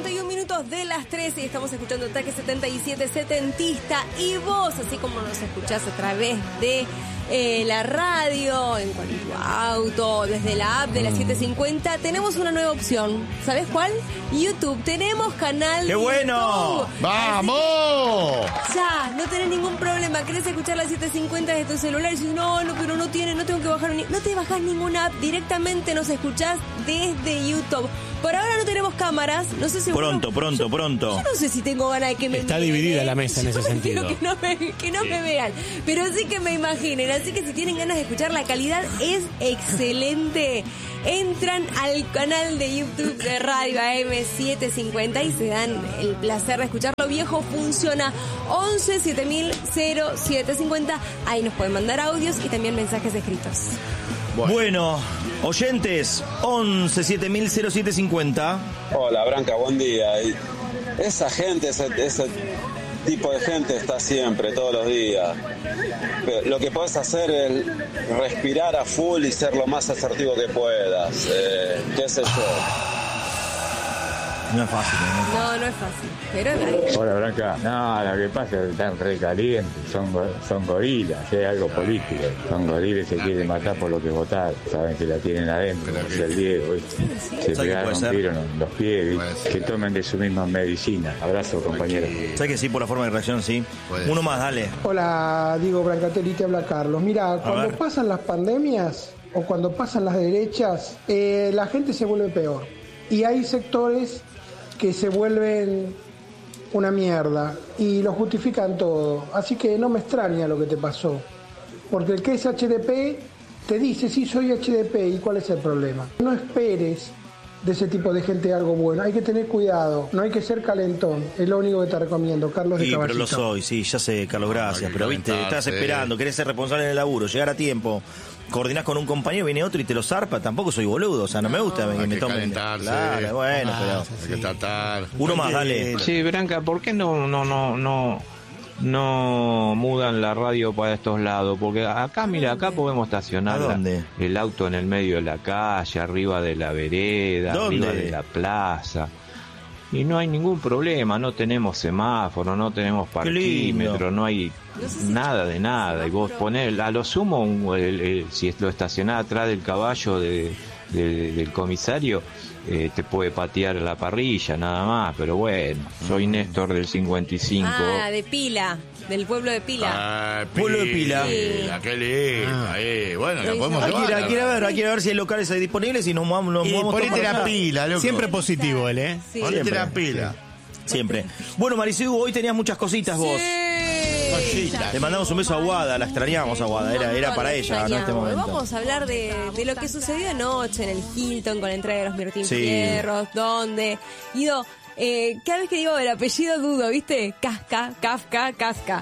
51 minutos de las 13 y estamos escuchando Ataque 77 Setentista. Y vos, así como nos escuchás a través de la radio, en tu auto, desde la app de la 750, tenemos una nueva opción. ¿Sabés cuál? YouTube. Tenemos canal. ¡Qué bueno! YouTube. ¡Vamos! Ya, no tenés ningún problema. ¿Querés escuchar la 750 desde tu celular? Y dices, no, pero no tengo que bajar. No te bajás ninguna app, directamente nos escuchás desde YouTube. Por ahora no tenemos cámaras, no sé si... Pronto. Yo no sé si tengo ganas de que me Está miren, dividida la mesa en ese sentido. Que no me vean, pero sí que me imaginen. Así que si tienen ganas de escuchar, la calidad es excelente. Entran al canal de YouTube de Radio AM750 y se dan el placer de escucharlo. Viejo funciona 11 7000 0750. Ahí nos pueden mandar audios y también mensajes escritos. Bueno, oyentes, 11 7000 0750. Hola, Branca, buen día. Esa gente, ese tipo de gente está siempre, todos los días. Pero lo que podés hacer es respirar a full y ser lo más asertivo que puedas. ¿Qué sé yo? No es fácil, ¿no? No es fácil, pero es verdad. Hola, Branca. No, lo que pasa es que están re calientes, son gorilas, hay algo político. Son gorilas que se quieren matar por lo que votar, saben que la tienen adentro, como decía el Diego, ¿viste? Se pegaron un tiro en los pies, ¿viste? Que tomen de su misma medicina. Abrazo, compañero. ¿Sabes que sí, por la forma de reacción, sí? Uno más, dale. Hola, Diego Brancatelli, te habla Carlos. Mira, cuando pasan las pandemias o cuando pasan las derechas, la gente se vuelve peor. Y hay sectores que se vuelven una mierda y lo justifican todo. Así que no me extraña lo que te pasó. Porque el que es HDP te dice, sí, soy HDP, ¿y cuál es el problema? No esperes de ese tipo de gente algo bueno. Hay que tener cuidado, no hay que ser calentón. Es lo único que te recomiendo, Carlos de Sí, Caballito. pero lo soy, sí, ya sé, Carlos, gracias. Pero viste, estás esperando, querés ser responsable en el laburo, llegar a tiempo. Coordinás con un compañero, viene otro y te lo zarpa, tampoco soy boludo, o sea, no me gusta que me tomen. Claro, bueno, pero hay que tratar. Uno más, dale. Sí, Branca, ¿por qué no mudan la radio para estos lados? Porque acá, mira, acá podemos estacionar el auto en el medio de la calle, arriba de la vereda, arriba de la plaza. Y no hay ningún problema, no tenemos semáforo, no tenemos parquímetro, no hay nada de nada. Y vos ponés, a lo sumo, si lo estacionás atrás del caballo del comisario, te puede patear la parrilla, nada más. Pero bueno, soy Néstor del 55. Ah, de Pila, del pueblo de Pila. Pueblo de Pila. Qué linda. Bueno, la podemos llevar. Hay que ver si hay locales ahí disponibles y nos movamos. Ponete la pila, loco. Siempre positivo él, Sí. Ponete la pila. Siempre. Bueno, Maricelu, hoy tenías muchas cositas vos. Le mandamos un beso a Guada, la extrañamos a Guada, era para ella, ¿no? Este momento. Vamos a hablar de lo que sucedió anoche en el Hilton con la entrega de los Martín Fierros, donde Guido, cada vez que digo el apellido dudo, ¿viste? Kafka. Kafka.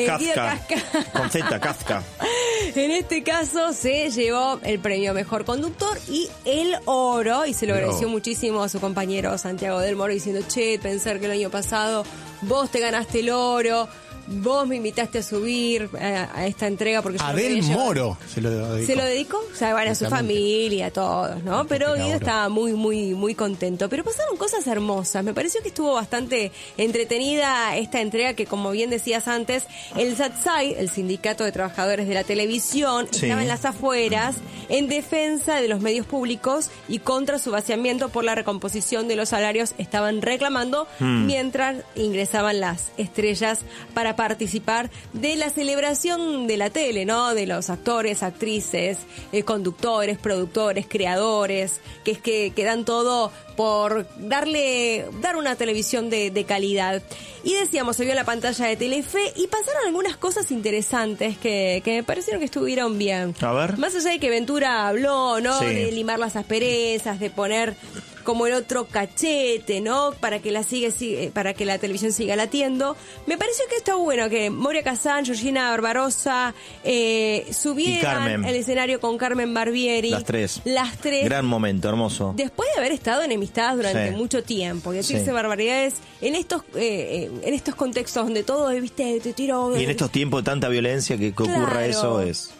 Con Z, Kafka. En este caso se llevó el premio Mejor Conductor y el oro, y se lo agradeció muchísimo a su compañero Santiago del Moro, diciendo, pensar que el año pasado vos te ganaste el oro, vos me invitaste a subir a esta entrega porque yo a Del Moro se lo dedicó. ¿Se lo dedicó? O sea, bueno, a su familia, a todos, ¿no? Pero Guido estaba muy contento. Pero pasaron cosas hermosas. Me pareció que estuvo bastante entretenida esta entrega que, como bien decías antes, el SATSAI, el Sindicato de Trabajadores de la Televisión, estaba en las afueras en defensa de los medios públicos y contra su vaciamiento por la recomposición de los salarios. Estaban reclamando mientras ingresaban las estrellas para participar de la celebración de la tele, ¿no? De los actores, actrices, conductores, productores, creadores, que dan todo por dar una televisión de calidad. Y decíamos, se vio en la pantalla de Telefe y pasaron algunas cosas interesantes que me parecieron que estuvieron bien. A ver. Más allá de que Ventura habló, ¿no? Sí. De limar las asperezas, de poner como el otro cachete, ¿no? Para que para que la televisión siga latiendo. Me pareció que está bueno que Moria Kazan, Georgina Barbarossa subieran el escenario con Carmen Barbieri. Las tres. Gran momento, hermoso. Después de haber estado enemistadas durante mucho tiempo, y decirse barbaridades en estos contextos donde todo, viste, te tiro. Y en estos tiempos de tanta violencia que ocurra eso es...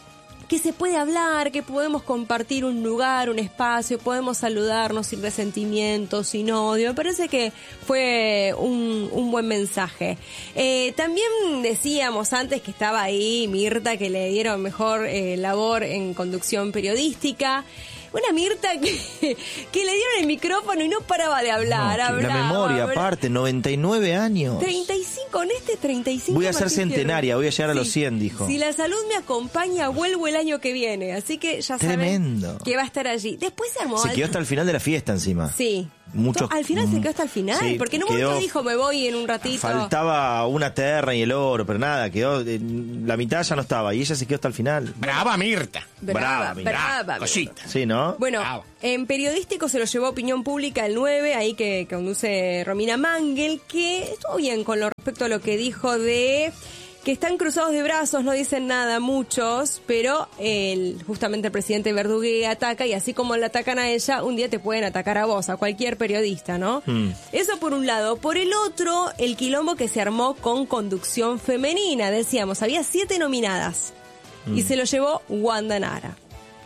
que se puede hablar, que podemos compartir un lugar, un espacio, podemos saludarnos sin resentimientos, sin odio. Me parece que fue un buen mensaje. También decíamos antes que estaba ahí Mirta, que le dieron mejor labor en conducción periodística. Una Mirta que le dieron el micrófono y no paraba de hablar. La memoria, aparte, 99 años. 35, en 35. Voy a ser centenaria, voy a llegar a los 100, dijo. Si la salud me acompaña, vuelvo el año que viene. Así que ya saben que va a estar allí. Después se armó. Se quedó hasta el final de la fiesta encima. Sí. Muchos, al final se quedó hasta el final, sí, porque en un momento dijo me voy en un ratito. Faltaba una terna y el oro, pero nada, quedó, la mitad ya no estaba y ella se quedó hasta el final. Brava Mirta. Brava. Cosita. Sí, ¿no? Bueno, en periodístico se lo llevó Opinión Pública el 9, ahí que conduce Romina Mangel, que estuvo bien con lo respecto a lo que dijo de que están cruzados de brazos, no dicen nada muchos, pero justamente el presidente Verdugué ataca, y así como le atacan a ella, un día te pueden atacar a vos, a cualquier periodista, ¿no? Eso por un lado. Por el otro, el quilombo que se armó con conducción femenina. Decíamos, había 7 nominadas y se lo llevó Wanda Nara.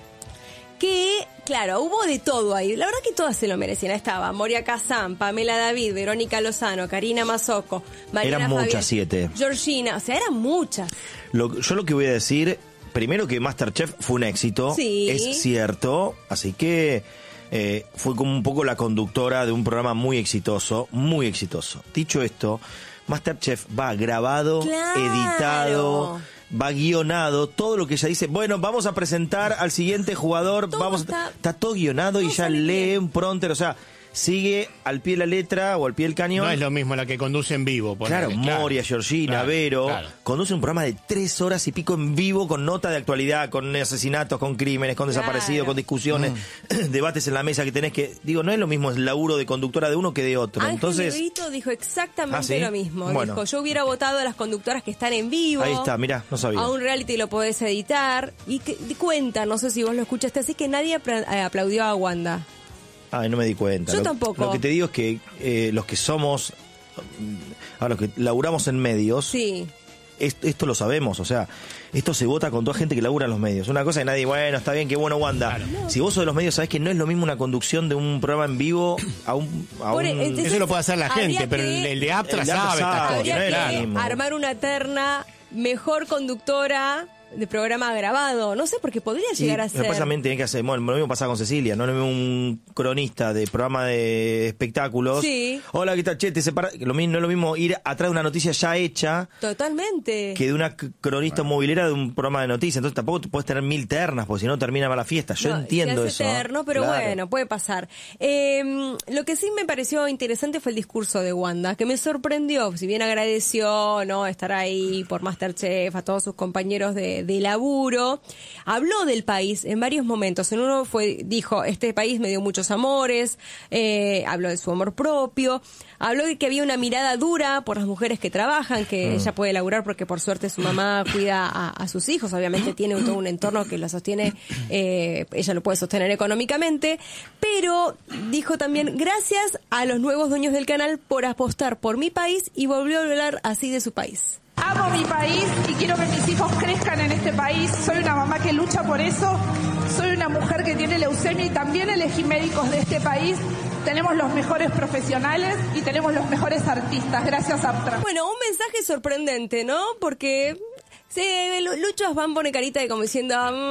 Que, claro, hubo de todo ahí. La verdad que todas se lo merecían. Estaba Moria Kazan, Pamela David, Verónica Lozano, Karina Mazzocco, Mariana Eran Fabián, muchas 7. Georgina, o sea, eran muchas. Yo lo que voy a decir, primero que MasterChef fue un éxito, sí. Es cierto, así que fue como un poco la conductora de un programa muy exitoso, muy exitoso. Dicho esto, MasterChef va grabado, editado, va guionado, todo lo que ella dice. Bueno, vamos a presentar al siguiente jugador, está todo guionado y ya lee un prompter, o sea, sigue al pie de la letra o al pie del cañón. No es lo mismo la que conduce en vivo. Claro, Moria, Georgina, Vero, conduce un programa de 3 horas y pico en vivo con nota de actualidad, con asesinatos, con crímenes, con desaparecidos, con discusiones, debates en la mesa que tenés que... Digo, no es lo mismo el laburo de conductora de uno que de otro. Ángel Entonces Brito dijo exactamente ¿sí? lo mismo. Bueno. Dijo, yo hubiera votado a las conductoras que están en vivo. Ahí está, mirá, no sabía. A un reality lo podés editar. Y cuenta, no sé si vos lo escuchaste, así que nadie aplaudió a Wanda. Ay, no me di cuenta. Yo tampoco. Lo que te digo es que los que somos, los que laburamos en medios, esto lo sabemos, o sea, esto se vota con toda gente que labura en los medios. Una cosa que nadie, bueno, está bien, qué bueno, Wanda. Claro. Si vos sos de los medios, sabés que no es lo mismo una conducción de un programa en vivo a un... Entonces, eso lo puede hacer la gente, pero el de Aptra sabe. Habría que armar una terna, mejor conductora de programa grabado, no sé, porque podría llegar a ser. Después también tiene que hacer, bueno, lo mismo pasa con Cecilia, no es lo mismo un cronista de programa de espectáculos. Sí. Hola, ¿qué tal? Che, te separa. No es lo mismo ir atrás de una noticia ya hecha. Totalmente. Que de una cronista movilera de un programa de noticias. Entonces tampoco puedes tener 1000 ternas, porque si no termina mala fiesta. Yo entiendo eso. Eterno, pero bueno, puede pasar. Lo que sí me pareció interesante fue el discurso de Wanda, que me sorprendió. Si bien agradeció, ¿no?, estar ahí por MasterChef, a todos sus compañeros de laburo, habló del país en varios momentos. En uno dijo, este país me dio muchos amores, habló de su amor propio, habló de que había una mirada dura por las mujeres que trabajan, que ella puede laburar porque por suerte su mamá cuida a sus hijos, obviamente tiene todo un entorno que lo sostiene, ella lo puede sostener económicamente, pero dijo también, gracias a los nuevos dueños del canal por apostar por mi país, y volvió a hablar así de su país. Amo mi país y quiero que mis hijos crezcan en este país. Soy una mamá que lucha por eso. Soy una mujer que tiene leucemia y también elegí médicos de este país. Tenemos los mejores profesionales y tenemos los mejores artistas. Gracias, Aptra. Bueno, un mensaje sorprendente, ¿no? Porque Lucho Osban pone carita de como diciendo...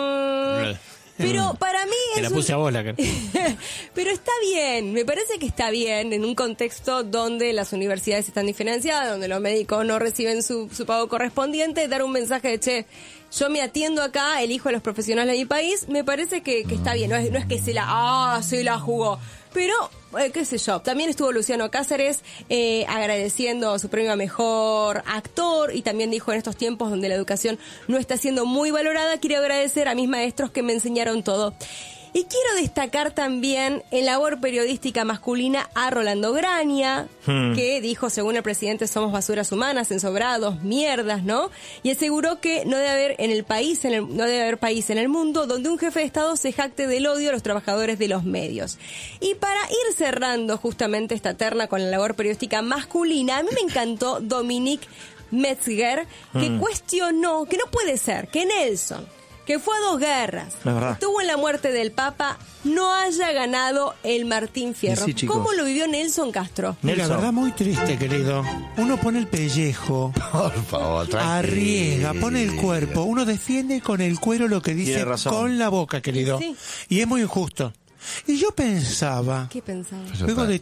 Pero para mí te la puse a vos la cara. Pero está bien, me parece que está bien en un contexto donde las universidades están diferenciadas, donde los médicos no reciben su pago correspondiente, dar un mensaje de, che, yo me atiendo acá, elijo a los profesionales de mi país, me parece que está bien, no es que se la jugó. Pero, qué sé yo, también estuvo Luciano Cáceres agradeciendo su premio a Mejor Actor, y también dijo, en estos tiempos donde la educación no está siendo muy valorada, quiero agradecer a mis maestros que me enseñaron todo. Y quiero destacar también en labor periodística masculina a Rolando Graña, que dijo, según el presidente, somos basuras humanas, ensobrados, mierdas, ¿no? Y aseguró que no debe haber país en el mundo donde un jefe de Estado se jacte del odio a los trabajadores de los medios. Y para ir cerrando justamente esta terna con la labor periodística masculina, a mí me encantó Dominique Metzger, que cuestionó que no puede ser que Nelson, que fue a 2 guerras, estuvo en la muerte del Papa, no haya ganado el Martín Fierro. Sí, ¿Cómo lo vivió Nelson Castro? Mira, la verdad, muy triste, querido. Uno pone el pellejo, por favor, arriesga, pone el cuerpo, uno defiende con el cuero lo que dice con la boca, querido. Sí. Y es muy injusto. Y yo pensaba... ¿Qué pensaba? Luego de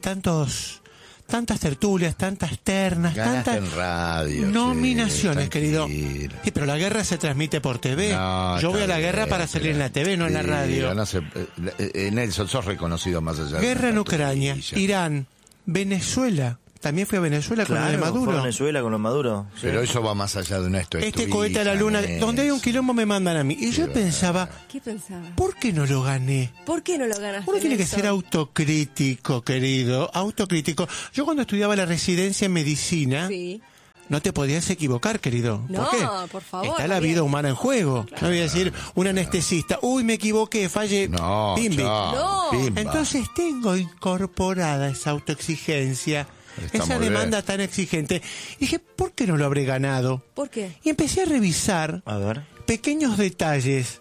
tantas tertulias, tantas ternas, tantas en radio, nominaciones, querido. Sí, pero la guerra se transmite por TV. Yo voy a la guerra para salir en la TV, no en la radio. No sé, Nelson, sos reconocido más allá. Guerra en Ucrania, Irán, Venezuela. También fue a Venezuela con lo de Maduro. Fue a Venezuela con los Maduro. Sí. Pero eso va más allá de esto. Este cohete a la luna, donde hay un quilombo me mandan a mí. Y yo pensaba, ¿qué pensaba? ¿Por qué no lo gané? ¿Por qué no lo ganaste? Uno tiene que ser autocrítico, querido, autocrítico. Yo cuando estudiaba la residencia en medicina, no te podías equivocar, querido. No, ¿por qué? Por favor. Está la vida humana en juego. Claro. No voy a decir un anestesista, uy, me equivoqué, fallé. No, Pimbi. No. Entonces tengo incorporada esa autoexigencia. Esa demanda tan exigente. Y dije, ¿por qué no lo habré ganado? ¿Por qué? Y empecé a revisar pequeños detalles.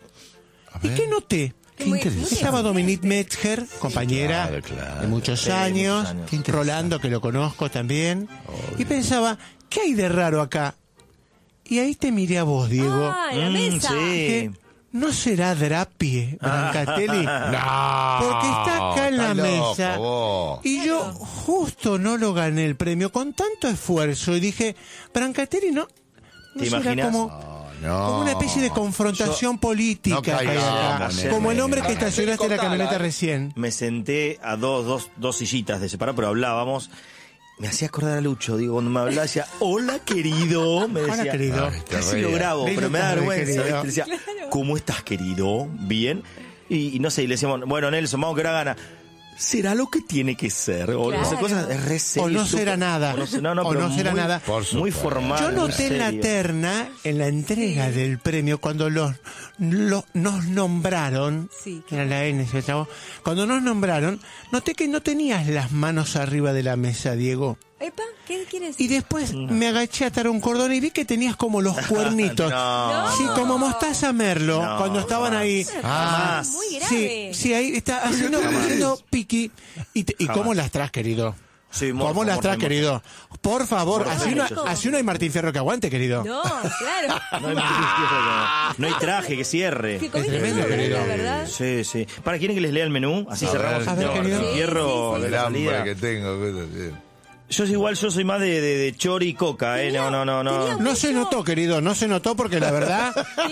¿Y qué noté? Estaba Dominique Metzger, compañera de muchos años, Rolando, que lo conozco también, y pensaba, ¿qué hay de raro acá? Y ahí te miré a vos, Diego. La mesa. Sí. ¿No será Drapie, Brancatelli? No, porque está acá en la mesa. Y yo justo no lo gané el premio con tanto esfuerzo. Y dije, Brancatelli, ¿no será como una especie de confrontación política que hay acá? Como el hombre que estacionaste la camioneta recién. Me senté a dos sillitas de separado, pero hablábamos. Me hacía acordar a Lucho, digo, cuando me hablaba decía, hola querido, me decía, hola querido. Casi lo grabo, pero me da vergüenza, ¿viste? Decía, ¿cómo estás querido? ¿Bien? Y no sé, y le decíamos, bueno Nelson, vamos que la gana. ¿Será lo que tiene que ser? O no sé, cosas es re serio, o no será nada. O no será nada. Muy formal. Yo noté en la terna, en la entrega del premio, cuando nos nombraron, era la N, cuando nos nombraron, noté que no tenías las manos arriba de la mesa, Diego. Epa, ¿qué quieres decir? Y después me agaché a atar un cordón y vi que tenías como los cuernitos. Sí, como Mostaza Merlo, cuando estaban ahí. Muy grave. Sí, ahí está haciendo piqui. ¿Y cómo las traes, querido? Sí, ¿Cómo las traes, querido? Por favor, así no hay Martín Fierro que aguante, querido. No, claro. No hay Martín Fierro no hay traje que cierre. Es tremendo, querido. ¿Verdad? Sí. ¿Para quieren que les lea el menú? Así cerramos. A ver, querido. Fierro de la salida. Que tengo. Yo soy más de chori y coca, No. No se notó, querido, no se notó porque la verdad...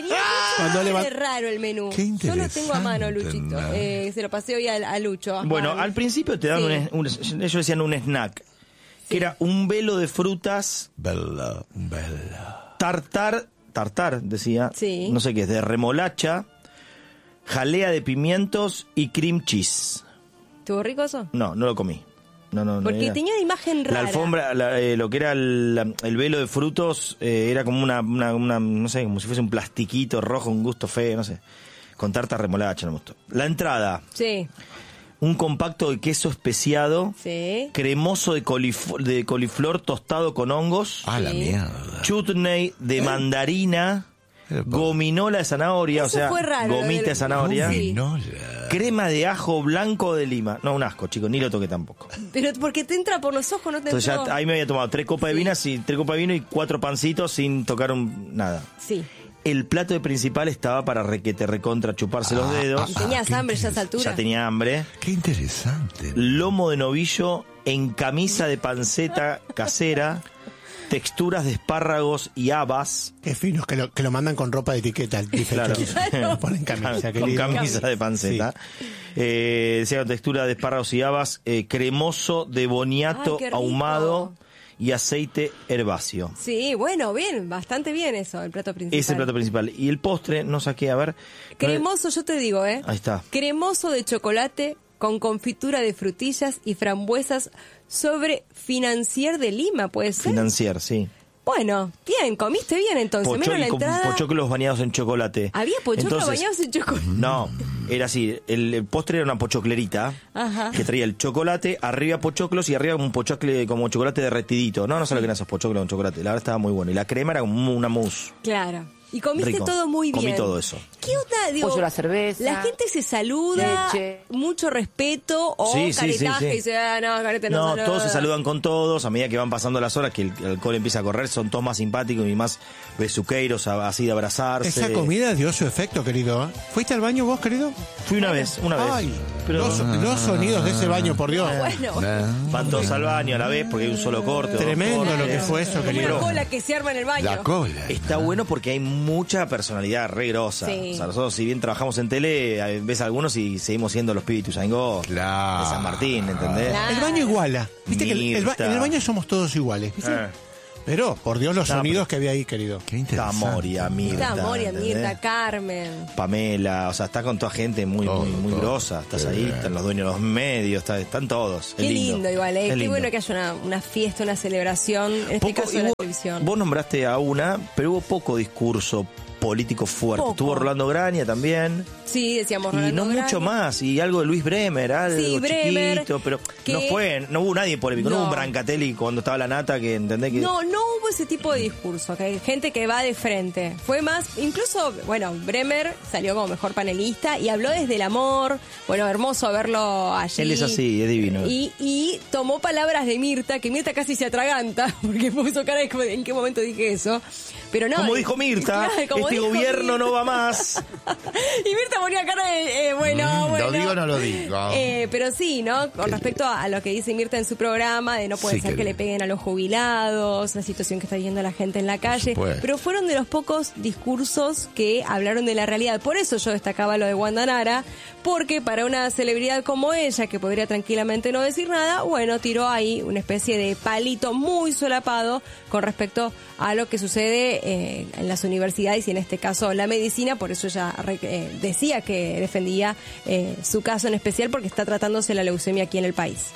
Es raro el menú. Yo lo tengo a mano, Luchito. Se lo pasé hoy a Lucho. Bueno, al principio te dan ellos decían un snack, que era un velo de frutas. Tartar, decía. Sí. No sé qué es, de remolacha, jalea de pimientos y cream cheese. ¿Estuvo rico eso? No lo comí. No, porque tenía una imagen rara. La alfombra, lo que era el velo de frutos, era como una, no sé, como si fuese un plastiquito rojo, un gusto feo, no sé. Con tarta remolacha, no me gustó. La entrada. Sí. Un compacto de queso especiado. Sí. Cremoso de coliflor tostado con hongos. La mierda. Chutney de mandarina. Gominola de zanahoria, eso fue raro, gomita de zanahoria. Gominola. Crema de ajo blanco de lima. No, un asco, chicos, ni lo toqué tampoco. Pero porque te entra por los ojos, no te entra. Entonces ya ahí me había tomado 3 copas de vino y 4 pancitos sin tocar nada. Sí. El plato principal estaba para recontra chuparse los dedos. Y tenías hambre ya a esa altura. Ya tenía hambre. Qué interesante. Lomo de novillo en camisa de panceta casera. Texturas de espárragos y habas. Qué finos, que lo mandan con ropa de etiqueta. Claro. Ponen camisa, con camisa de panceta. Decía textura de espárragos y habas, cremoso de boniato ahumado y aceite herbáceo. Sí, bueno, bien, bastante bien eso, el plato principal. Es el plato principal. Y el postre, no saqué, a ver. Cremoso, yo te digo, Ahí está. Cremoso de chocolate con confitura de frutillas y frambuesas sobre Financier de Lima, ¿puede ser? Financier, sí. Bueno, bien, comiste bien entonces. Menos la entrada. Pochoclos bañados en chocolate. ¿Había pochoclos bañados en chocolate? No, era así. El postre era una pochoclerita. Ajá. Que traía el chocolate, arriba pochoclos y arriba un pochocle como chocolate derretidito. No sé lo que eran esos pochoclos con chocolate. La verdad estaba muy bueno. Y la crema era como una mousse. Claro. Y comiste rico. todo muy bien. Comí todo eso. ¿Qué onda? Digo, pollo a la cerveza. La gente se saluda, leche. mucho respeto o caretaje y dice, no, careta no saluda. Todos se saludan con todos. A medida que van pasando las horas, que el alcohol empieza a correr, son todos más simpáticos y más besuqueiros, así de abrazarse. Esa comida dio su efecto, querido. ¿Fuiste al baño vos, querido? Fui una vez. Ay, pero los sonidos de ese baño, por Dios. Van todos al baño a la vez porque hay un solo corte. Tremendo lo que fue eso, querido. Una cola que se arma en el baño. La cola. Está bueno porque hay mucha personalidad re grosa. Sí. O sea, nosotros, si bien trabajamos en tele, ves a algunos y seguimos siendo los pibes Ituzaingó, de San Martín, ¿entendés? Claro. El baño iguala. Viste que en el baño somos todos iguales, ¿viste? Pero, por Dios, los sonidos que había ahí, querido. Qué interesante. Está Moria, Mirta, Carmen. Pamela, o sea, está con toda gente muy grosa. Estás ahí, están los dueños de los medios, están todos. Qué lindo igual, Qué lindo. bueno que haya una fiesta, una celebración, en este caso de la televisión. Vos nombraste a una, pero hubo poco discurso político fuerte. Poco. Estuvo Rolando Graña también. Sí, decíamos Y Rolando no Graña. mucho más. Y algo de Luis Bremer, algo Bremer, chiquito, pero que- no hubo nadie polémico. No hubo No. un Brancatelli cuando estaba la nata que entendés que... No hubo ese tipo de discurso, que hay gente que va de frente. Fue más, incluso, bueno, Bremer salió como mejor panelista y habló desde el amor. Bueno, hermoso verlo allí. Él es así, es divino. Y tomó palabras de Mirta, que Mirta casi se atraganta, porque puso cara de como, ¿en qué momento dije eso? Pero no. Como dijo Mirta, Claro, como este dijo gobierno Mirta. no va más. Y Mirta ponía cara de, bueno. ¿Lo digo o no lo digo? Pero sí, ¿no? Con respecto a lo que dice Mirta en su programa, de no puede Sí, ser que que le peguen a los jubilados, la situación que está viviendo la gente en la calle. Supuesto. Pero fueron de los pocos discursos que hablaron de la realidad. Por eso yo destacaba lo de Wanda Nara, porque para una celebridad como ella, que podría tranquilamente no decir nada, bueno, tiró ahí una especie de palito muy solapado con respecto a lo que sucede en las universidades y en este caso la medicina. Por eso ella decía que defendía su caso en especial porque está tratándose la leucemia aquí en el país.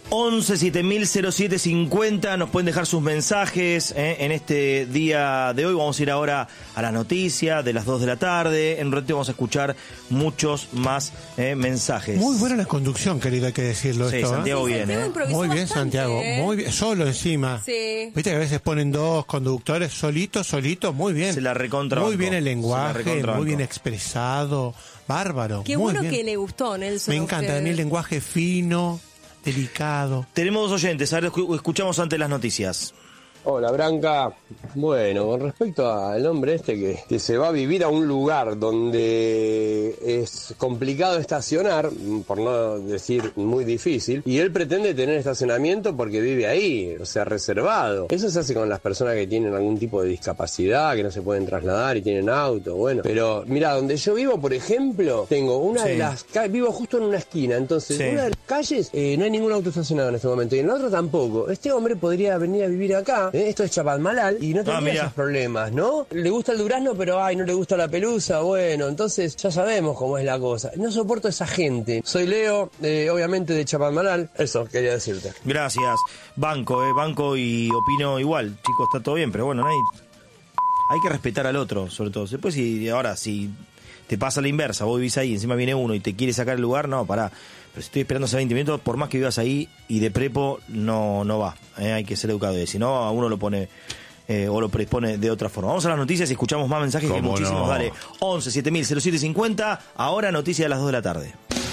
11-7000-0750, nos pueden dejar sus mensajes en este día de hoy. Vamos a ir ahora a la noticia de las 2 de la tarde. En un ratito vamos a escuchar muchos más mensajes. Muy buena la conducción, querido, hay que decirlo. Sí, esto, Santiago bien, Santiago improvisó Muy bien, bastante, Santiago. Muy bien, solo encima. Sí. Viste que a veces ponen dos conductores solitos, muy bien. Se la recontra Muy bancó. bien el Se la lenguaje, recontra muy bien bancó. expresado, bárbaro. Qué muy bueno bien. que le gustó, Nelson. Me a encanta ustedes. a mí el lenguaje fino, delicado. Tenemos 2 oyentes, a ver, escuchamos antes las noticias. Hola, Branca. Bueno, con respecto al hombre este que se va a vivir a un lugar donde es complicado estacionar, por no decir muy difícil, y él pretende tener estacionamiento porque vive ahí, o sea, reservado. Eso se hace con las personas que tienen algún tipo de discapacidad, que no se pueden trasladar y tienen auto, bueno. Pero mira, donde yo vivo, por ejemplo, tengo una de las calles, vivo justo en una esquina, entonces una de las calles no hay ningún auto estacionado en este momento y en la otra tampoco. Este hombre podría venir a vivir acá. Esto es Chapadmalal y no tendría esos problemas, ¿no? Le gusta el durazno, pero no le gusta la pelusa. Bueno, entonces ya sabemos cómo es la cosa. No soporto a esa gente. Soy Leo, obviamente de Chapadmalal. Eso quería decirte. Gracias. Banco y opino igual. Chicos, está todo bien, pero bueno, hay que respetar al otro, sobre todo. Después, si te pasa la inversa, vos vivís ahí, encima viene uno y te quiere sacar el lugar, no, pará. Pero si estoy esperando hace 20 minutos, por más que vivas ahí y de prepo, no va. Hay que ser educado. Si no, a uno lo pone o lo predispone de otra forma. Vamos a las noticias y escuchamos más mensajes, que hay muchísimos. No? Dale, 11-7000-0750. Ahora noticia de las 2 de la tarde.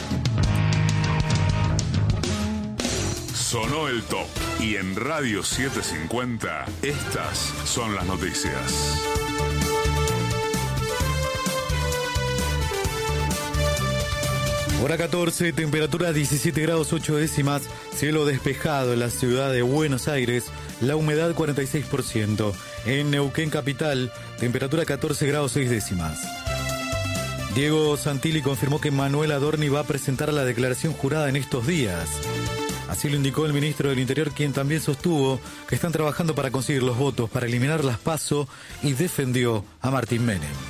Sonó el top. Y en Radio 750, estas son las noticias. Hora 14, temperatura 17 grados 8 décimas, cielo despejado en la ciudad de Buenos Aires, la humedad 46%. En Neuquén capital, temperatura 14 grados 6 décimas. Diego Santilli confirmó que Manuel Adorni va a presentar la declaración jurada en estos días. Así lo indicó el ministro del Interior, quien también sostuvo que están trabajando para conseguir los votos para eliminar las PASO y defendió a Martín Menem.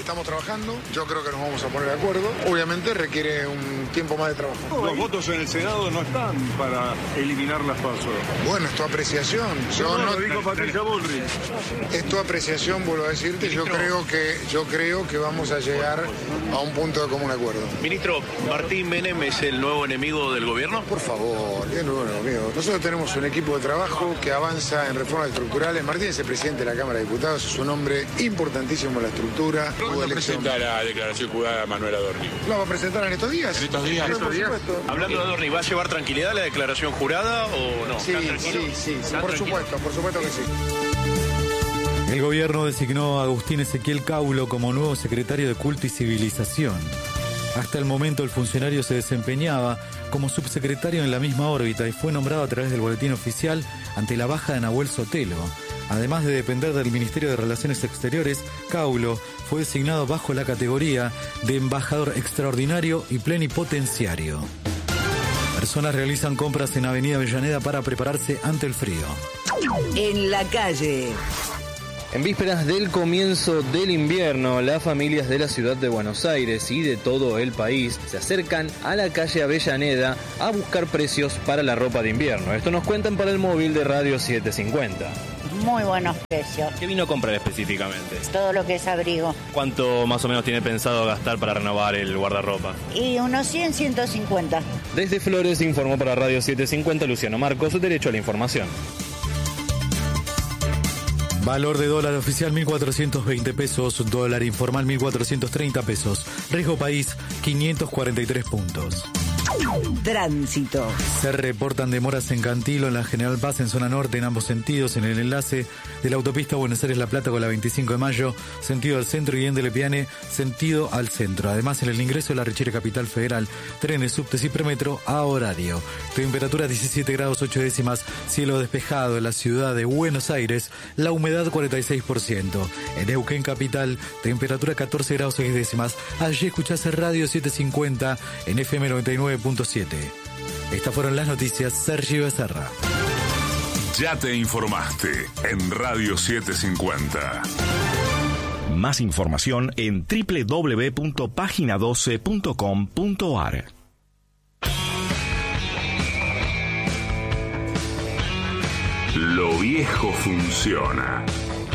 estamos trabajando, yo creo que nos vamos a poner de acuerdo. Obviamente requiere un tiempo más de trabajo. Los votos en el Senado no están para eliminar las PASO. Bueno, es tu apreciación. Yo no lo dijo Patricia Bullrich. Es tu apreciación, vuelvo a decirte. Yo creo que vamos a llegar a un punto de común acuerdo. Ministro, ¿Martín Menem es el nuevo enemigo del gobierno? Por favor, es nuevo enemigo. Nosotros tenemos un equipo de trabajo que avanza en reformas estructurales. Martín es el presidente de la Cámara de Diputados, es un hombre importantísimo en la estructura. ¿Cuándo presenta la declaración jurada de Manuel Adorni? ¿La va a presentar en estos días? ¿En estos días? Hablando de Adorni, ¿va a llevar tranquilidad la declaración jurada o no? Sí, por supuesto que sí. El gobierno designó a Agustín Ezequiel Caulo como nuevo secretario de Culto y Civilización. Hasta el momento el funcionario se desempeñaba como subsecretario en la misma órbita y fue nombrado a través del boletín oficial ante la baja de Nahuel Sotelo. Además de depender del Ministerio de Relaciones Exteriores, Caulo fue designado bajo la categoría de embajador extraordinario y plenipotenciario. Personas realizan compras en Avenida Avellaneda para prepararse ante el frío. En la calle. En vísperas del comienzo del invierno, las familias de la ciudad de Buenos Aires y de todo el país se acercan a la calle Avellaneda a buscar precios para la ropa de invierno. Esto nos cuentan para el móvil de Radio 750. Muy buenos precios. ¿Qué vino a comprar específicamente? Todo lo que es abrigo. ¿Cuánto más o menos tiene pensado gastar para renovar el guardarropa? Y unos 100, 150. Desde Flores informó para Radio 750 Luciano Marcos, Derecho a la Información. Valor de dólar oficial 1.420 pesos, dólar informal 1.430 pesos. Riesgo país 543 puntos. Tránsito. Se reportan demoras en Cantilo, en la General Paz, en zona norte, en ambos sentidos, en el enlace de la autopista Buenos Aires-La Plata con la 25 de mayo, sentido al centro, y en Delepiane, sentido al centro. Además, en el ingreso de la Richera Capital Federal, trenes, subtes y premetro a horario. Temperatura 17 grados 8 décimas, cielo despejado en la ciudad de Buenos Aires, la humedad 46%. En Neuquén Capital, temperatura 14 grados 6 décimas. Allí escuchás Radio 750 en FM 99.7. Estas fueron las noticias. Sergio Becerra. Ya te informaste en Radio 750. Más información en www.pagina12.com.ar. Lo viejo funciona.